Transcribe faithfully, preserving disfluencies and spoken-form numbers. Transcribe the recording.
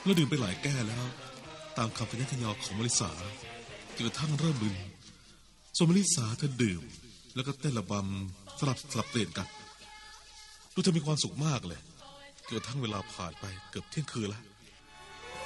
แล้วดื่มไปหลายแก้วแล้วตามคำพยัญชนะของมลิสาจนกระทั่งเริ่มมึนส่วนมลิสาเธอดื่มแล้วก็เต้นระบำสลับสลับเปลี่ยนกันดูเธอมีความสุขมากเลยจนกระทั่งเวลาผ่านไปเกือบเที่ยงคืนแล้ว